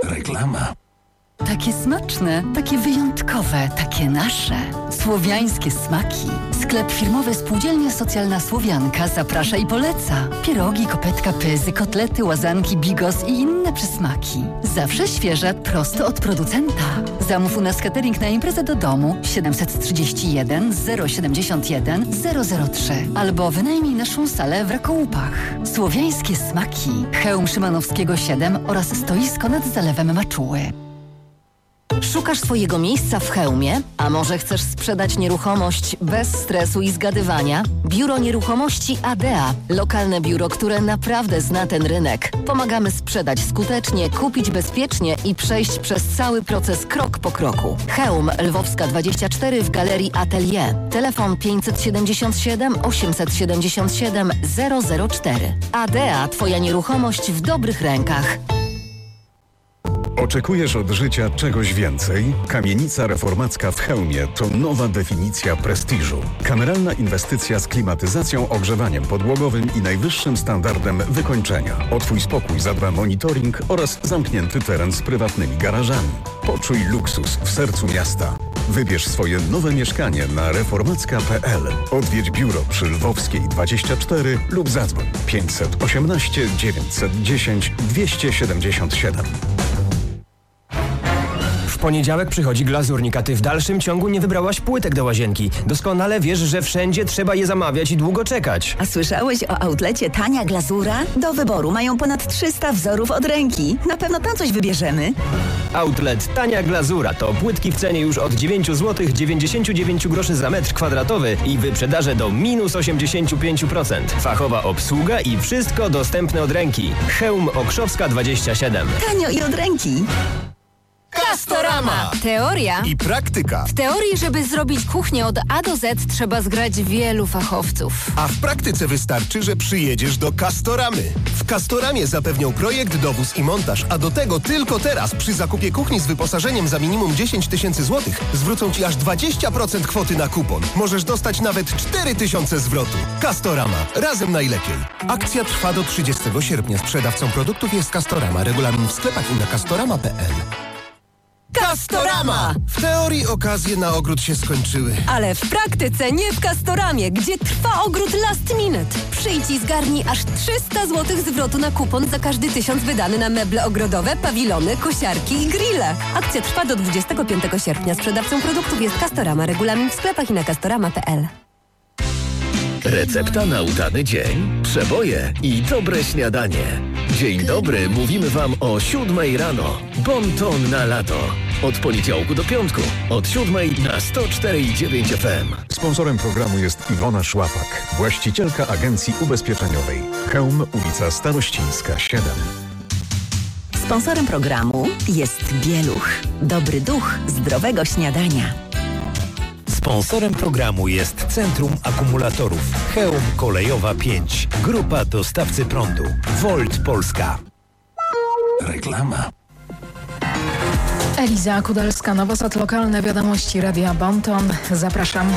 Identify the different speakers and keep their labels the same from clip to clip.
Speaker 1: Reklama.
Speaker 2: Takie smaczne, takie wyjątkowe, takie nasze. Słowiańskie smaki. Sklep firmowy Spółdzielnia Socjalna Słowianka zaprasza i poleca. Pierogi, kopetka, pyzy, kotlety, łazanki, bigos i inne przysmaki. Zawsze świeże, prosto od producenta. Zamów u nas catering na imprezę do domu 731 071 003 albo wynajmij naszą salę w Rakołupach. Słowiańskie smaki. Chełm Szymanowskiego 7 oraz stoisko nad Zalewem Maczuły.
Speaker 3: Szukasz swojego miejsca w Chełmie? A może chcesz sprzedać nieruchomość bez stresu i zgadywania? Biuro Nieruchomości ADEA. Lokalne biuro, które naprawdę zna ten rynek. Pomagamy sprzedać skutecznie, kupić bezpiecznie i przejść przez cały proces krok po kroku. Chełm, Lwowska 24 w Galerii Atelier. Telefon 577 877 004. ADEA. Twoja nieruchomość w dobrych rękach.
Speaker 4: Oczekujesz od życia czegoś więcej? Kamienica reformacka w Chełmie to nowa definicja prestiżu. Kameralna inwestycja z klimatyzacją, ogrzewaniem podłogowym i najwyższym standardem wykończenia. O Twój spokój zadba monitoring oraz zamknięty teren z prywatnymi garażami. Poczuj luksus w sercu miasta. Wybierz swoje nowe mieszkanie na reformacka.pl. Odwiedź biuro przy Lwowskiej 24 lub zadzwoń 518 910 277.
Speaker 5: W poniedziałek przychodzi glazurnik, a ty w dalszym ciągu nie wybrałaś płytek do łazienki. Doskonale wiesz, że wszędzie trzeba je zamawiać i długo czekać.
Speaker 6: A słyszałeś o outlecie Tania Glazura? Do wyboru mają ponad 300 wzorów od ręki. Na pewno tam coś wybierzemy.
Speaker 5: Outlet Tania Glazura to płytki w cenie już od 9 zł 99 groszy za metr kwadratowy i wyprzedaże do minus 85%. Fachowa obsługa i wszystko dostępne od ręki. Chełm Okrzowska 27.
Speaker 6: Tanio i od ręki.
Speaker 7: Castorama! Teoria
Speaker 1: I praktyka.
Speaker 7: W teorii, żeby zrobić kuchnię od A do Z, trzeba zgrać wielu fachowców.
Speaker 1: A w praktyce wystarczy, że przyjedziesz do Castoramy. W Castoramie zapewnią projekt, dowóz i montaż, a do tego tylko teraz przy zakupie kuchni z wyposażeniem za minimum 10 tysięcy złotych zwrócą Ci aż 20% kwoty na kupon. Możesz dostać nawet 4 tysiące zwrotu. Castorama. Razem najlepiej. Akcja trwa do 30 sierpnia. Sprzedawcą produktów jest Castorama. Regulamin w sklepach i na castorama.pl. Castorama! W teorii okazje na ogród się skończyły.
Speaker 7: Ale w praktyce nie w Castoramie, gdzie trwa ogród last minute. Przyjdź i zgarnij aż 300 zł zwrotu na kupon za każdy 1000 wydany na meble ogrodowe, pawilony, kosiarki i grille. Akcja trwa do 25 sierpnia. Sprzedawcą produktów jest Castorama. Regulamin w sklepach i na castorama.pl.
Speaker 8: Recepta na udany dzień, przeboje i dobre śniadanie. Dzień dobry, mówimy Wam o 7 rano. Bon ton na lato. Od poniedziałku do piątku. Od 7 na 104,9 FM.
Speaker 4: Sponsorem programu jest Iwona Szłapak, właścicielka agencji ubezpieczeniowej. Chełm, ulica Starościńska 7.
Speaker 6: Sponsorem programu jest Bieluch. Dobry duch zdrowego śniadania.
Speaker 9: Sponsorem programu jest Centrum Akumulatorów Chełm Kolejowa 5. Grupa dostawcy prądu. Volt Polska.
Speaker 1: Reklama.
Speaker 10: Eliza Kudalska, Nowosad, lokalne wiadomości Radia Bonton. Zapraszam.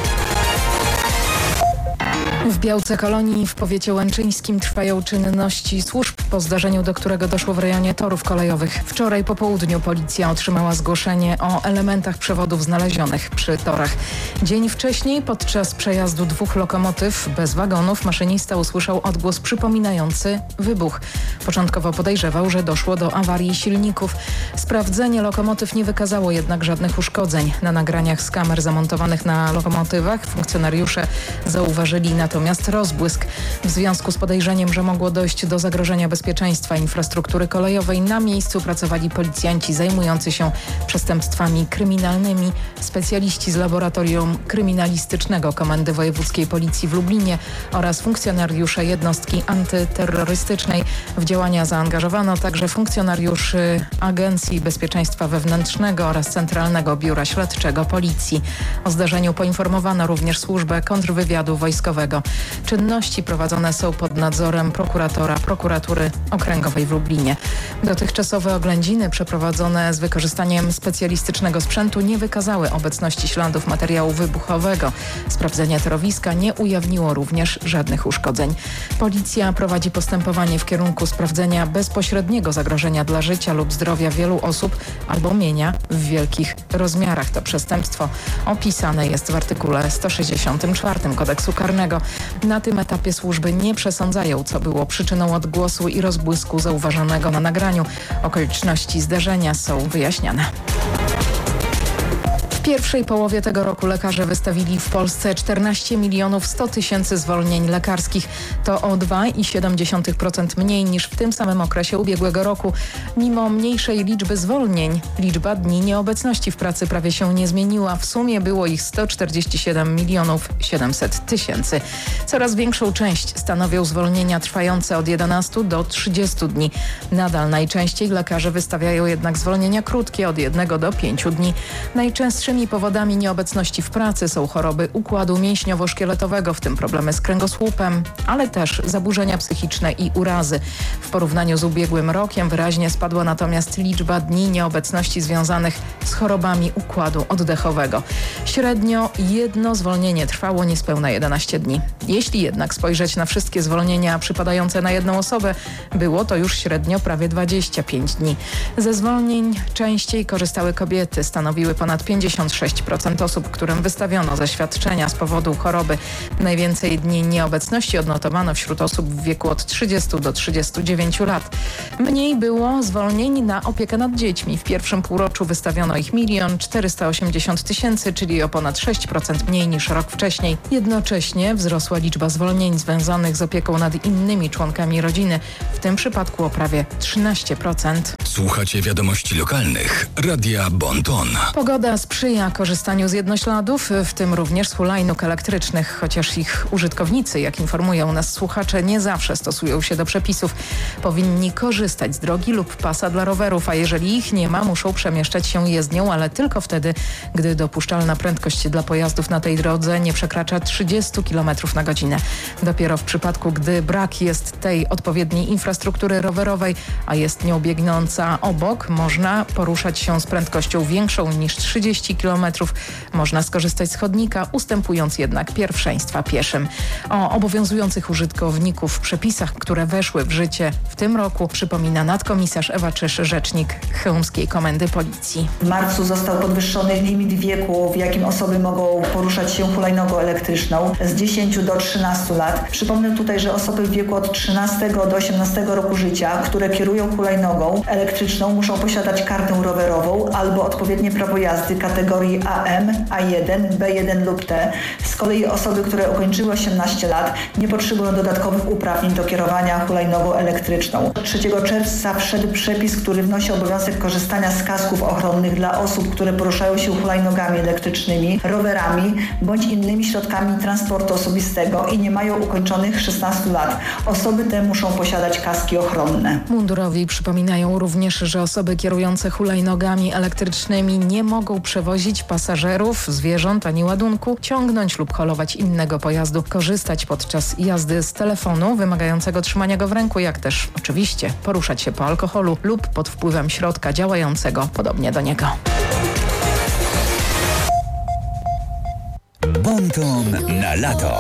Speaker 10: W Białce Kolonii w powiecie łęczyńskim trwają czynności służb po zdarzeniu, do którego doszło w rejonie torów kolejowych. Wczoraj po południu policja otrzymała zgłoszenie o elementach przewodów znalezionych przy torach. Dzień wcześniej podczas przejazdu 2 lokomotyw bez wagonów maszynista usłyszał odgłos przypominający wybuch. Początkowo podejrzewał, że doszło do awarii silników. Sprawdzenie lokomotyw nie wykazało jednak żadnych uszkodzeń. Na nagraniach z kamer zamontowanych na lokomotywach funkcjonariusze zauważyli natomiast rozbłysk. W związku z podejrzeniem, że mogło dojść do zagrożenia bezpieczeństwa infrastruktury kolejowej, na miejscu pracowali policjanci zajmujący się przestępstwami kryminalnymi, specjaliści z Laboratorium Kryminalistycznego Komendy Wojewódzkiej Policji w Lublinie oraz funkcjonariusze jednostki antyterrorystycznej. W działania zaangażowano także funkcjonariuszy Agencji Bezpieczeństwa Wewnętrznego oraz Centralnego Biura Śledczego Policji. O zdarzeniu poinformowano również służbę kontrwywiadu wojskowego. Czynności prowadzone są pod nadzorem prokuratury okręgowej w Lublinie. Dotychczasowe oględziny przeprowadzone z wykorzystaniem specjalistycznego sprzętu nie wykazały obecności śladów materiału wybuchowego. Sprawdzenie torowiska nie ujawniło również żadnych uszkodzeń. Policja prowadzi postępowanie w kierunku sprawdzenia bezpośredniego zagrożenia dla życia lub zdrowia wielu osób albo mienia w wielkich rozmiarach. To przestępstwo opisane jest w artykule 164 Kodeksu Karnego. Na tym etapie służby nie przesądzają, co było przyczyną odgłosu i rozbłysku zauważonego na nagraniu. Okoliczności zdarzenia są wyjaśniane. W pierwszej połowie tego roku lekarze wystawili w Polsce 14 100 000 zwolnień lekarskich. To o 2,7% mniej niż w tym samym okresie ubiegłego roku. Mimo mniejszej liczby zwolnień, liczba dni nieobecności w pracy prawie się nie zmieniła. W sumie było ich 147 700 000. Coraz większą część stanowią zwolnienia trwające od 11 do 30 dni. Nadal najczęściej lekarze wystawiają jednak zwolnienia krótkie od 1 do 5 dni. Najczęstszymi powodami nieobecności w pracy są choroby układu mięśniowo-szkieletowego, w tym problemy z kręgosłupem, ale też zaburzenia psychiczne i urazy. W porównaniu z ubiegłym rokiem wyraźnie spadła natomiast liczba dni nieobecności związanych z chorobami układu oddechowego. Średnio jedno zwolnienie trwało niespełna 11 dni. Jeśli jednak spojrzeć na wszystkie zwolnienia przypadające na jedną osobę, było to już średnio prawie 25 dni. Ze zwolnień częściej korzystały kobiety, stanowiły ponad 56% osób, którym wystawiono zaświadczenia z powodu choroby. Najwięcej dni nieobecności odnotowano wśród osób w wieku od 30 do 39 lat. Mniej było zwolnień na opiekę nad dziećmi. W pierwszym półroczu wystawiono ich 1 480 000, czyli o ponad 6% mniej niż rok wcześniej. Jednocześnie wzrosła liczba zwolnień związanych z opieką nad innymi członkami rodziny, w tym przypadku o prawie 13%.
Speaker 11: Słuchacie wiadomości lokalnych Radia Bon Ton.
Speaker 10: Pogoda sprzyja korzystaniu z jednośladów, w tym również z hulajnóg elektrycznych, chociaż ich użytkownicy, jak informują nas słuchacze, nie zawsze stosują się do przepisów. Powinni korzystać z drogi lub pasa dla rowerów, a jeżeli ich nie ma, muszą przemieszczać się jezdnią, ale tylko wtedy, gdy dopuszczalna prędkość dla pojazdów na tej drodze nie przekracza 30 km na godzinę. Dopiero w przypadku, gdy brak jest tej odpowiedniej infrastruktury rowerowej, a jest nią biegnąca obok, można poruszać się z prędkością większą niż 30 km. Można skorzystać z chodnika, ustępując jednak pierwszeństwa pieszym. O obowiązujących użytkowników przepisach, które weszły w życie w tym roku, przypomina nadkomisarz Ewa Czysz, rzecznik Chełmskiej Komendy Policji.
Speaker 12: W marcu został podwyższony limit wieku, w jakim osoby mogą poruszać się hulajnogą elektryczną z 10 do 13 lat. Przypomnę tutaj, że osoby w wieku od 13 do 18 roku życia, które kierują hulajnogą elektryczną, muszą posiadać kartę rowerową albo odpowiednie prawo jazdy kategorii AM, A1, B1 lub T. Z kolei osoby, które ukończyły 18 lat, nie potrzebują dodatkowych uprawnień do kierowania hulajnogą elektryczną. 3 czerwca wszedł przepis, który wnosi obowiązek korzystania z kasków ochronnych dla osób, które poruszają się hulajnogami elektrycznymi, rowerami bądź innymi środkami transportu osobistego i nie mają ukończonych 16 lat. Osoby te muszą posiadać kaski ochronne.
Speaker 10: Mundurowi przypominają również, że osoby kierujące hulajnogami elektrycznymi nie mogą przewozić pasażerów, zwierząt ani ładunku, ciągnąć lub holować innego pojazdu, korzystać podczas jazdy z telefonu wymagającego trzymania go w ręku, jak też oczywiście poruszać się po alkoholu lub pod wpływem środka działającego podobnie do niego.
Speaker 9: Bon Ton na lato.